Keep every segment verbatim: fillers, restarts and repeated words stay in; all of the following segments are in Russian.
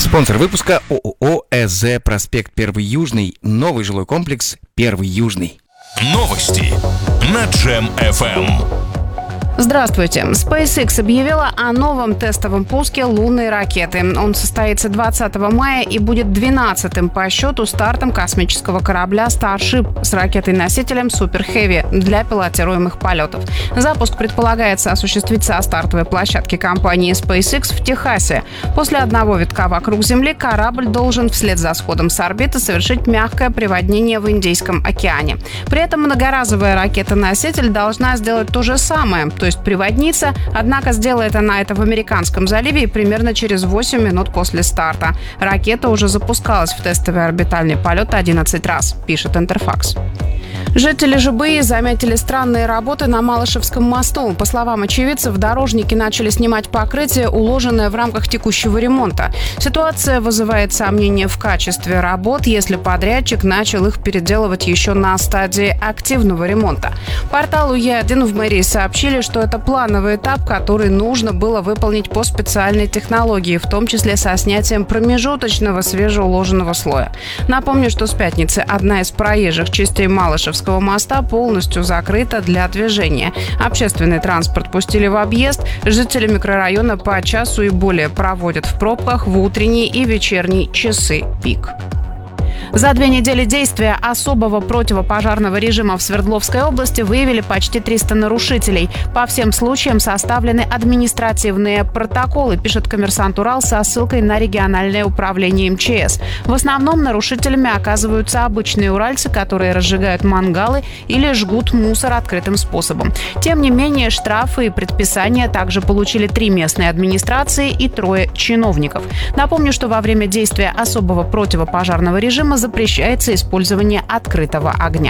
Спонсор выпуска ООО ЭЗ «Проспект Первый Южный». Новый жилой комплекс «Первый Южный». Новости на Джем эф эм. Здравствуйте. SpaceX объявила о новом тестовом пуске лунной ракеты. Он состоится двадцатого мая и будет двенадцатым по счету стартом космического корабля Starship с ракетой-носителем Super Heavy для пилотируемых полетов. Запуск предполагается осуществить со стартовой площадки компании SpaceX в Техасе. После одного витка вокруг Земли корабль должен вслед за сходом с орбиты совершить мягкое приводнение в Индийском океане. При этом многоразовая ракета-носитель должна сделать то же самое, то есть приводниться, однако сделает она это в Американском заливе примерно через восемь минут после старта. Ракета уже запускалась в тестовый орбитальный полет одиннадцать раз, пишет Интерфакс. Жители Жыбыи заметили странные работы на Малышевском мосту. По словам очевидцев, дорожники начали снимать покрытие, уложенное в рамках текущего ремонта. Ситуация вызывает сомнения в качестве работ, если подрядчик начал их переделывать еще на стадии активного ремонта. Порталу Е один в мэрии сообщили, что это плановый этап, который нужно было выполнить по специальной технологии, в том числе со снятием промежуточного свежеуложенного слоя. Напомню, что с пятницы одна из проезжих частей Малышевского моста полностью закрыта для движения. Общественный транспорт пустили в объезд. Жители микрорайона по часу и более проводят в пробках в утренние и вечерние часы пик. За две недели действия особого противопожарного режима в Свердловской области выявили почти триста нарушителей. По всем случаям составлены административные протоколы, пишет «Коммерсант Урал» со ссылкой на региональное управление эм че эс. В основном нарушителями оказываются обычные уральцы, которые разжигают мангалы или жгут мусор открытым способом. Тем не менее, штрафы и предписания также получили три местные администрации и трое чиновников. Напомню, что во время действия особого противопожарного режима запрещается использование открытого огня.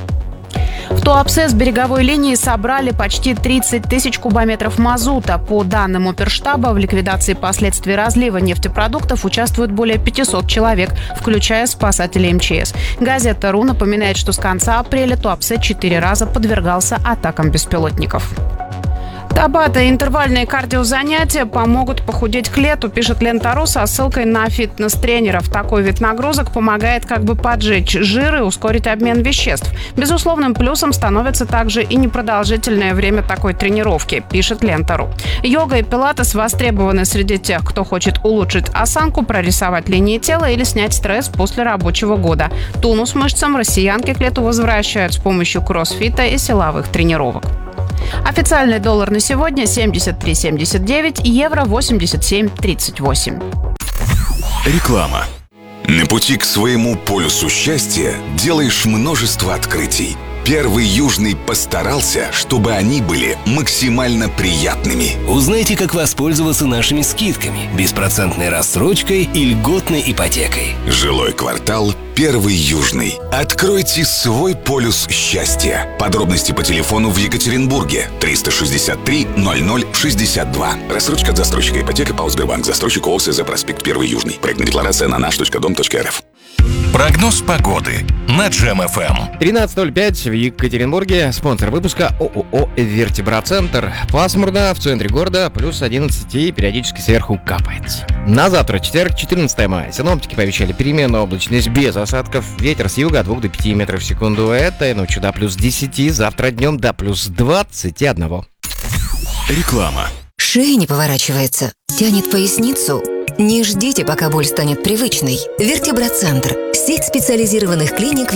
В Туапсе с береговой линии собрали почти тридцать тысяч кубометров мазута. По данным оперштаба, в ликвидации последствий разлива нефтепродуктов участвуют более пятисот человек, включая спасателей эм че эс. Газета РУ напоминает, что с конца апреля Туапсе четыре раза подвергался атакам беспилотников. Табата и интервальные кардиозанятия помогут похудеть к лету, пишет Лента.ру со ссылкой на фитнес-тренеров. Такой вид нагрузок помогает как бы поджечь жир и ускорить обмен веществ. Безусловным плюсом становится также и непродолжительное время такой тренировки, пишет Лента.ру. Йога и пилатес востребованы среди тех, кто хочет улучшить осанку, прорисовать линии тела или снять стресс после рабочего года. Тонус мышцам россиянки к лету возвращают с помощью кроссфита и силовых тренировок. Официальный доллар на сегодня семьдесят три семьдесят девять, евро восемьдесят семь тридцать восемь. Реклама. На пути к своему полюсу счастья делаешь множество открытий. Первый Южный постарался, чтобы они были максимально приятными. Узнайте, как воспользоваться нашими скидками, беспроцентной рассрочкой и льготной ипотекой. Жилой квартал Первый Южный. Откройте свой полюс счастья. Подробности по телефону в Екатеринбурге триста шестьдесят три ноль ноль шестьдесят два. Рассрочка от застройщика ипотека ПАО Сбербанк. Застройщик ООО СЗ «Проспект Первый Южный». Проектная декларация на наш точка дом точка эр эф. Прогноз погоды на Джем эф эм. тринадцать ноль пять в Екатеринбурге. Спонсор выпуска ООО «Вертебрацентр». Пасмурно, в центре города плюс одиннадцать и периодически сверху капает. На завтра, четверг, четырнадцатого мая, синоптики пообещали переменную облачность без осадков. Ветер с юга от двух до пяти метров в секунду. Это ночью до плюс десяти, завтра днем до плюс двадцати одного. Реклама. Шея не поворачивается, тянет поясницу. Не ждите, пока боль станет привычной. Вертебрацентр. Сеть специализированных клиник в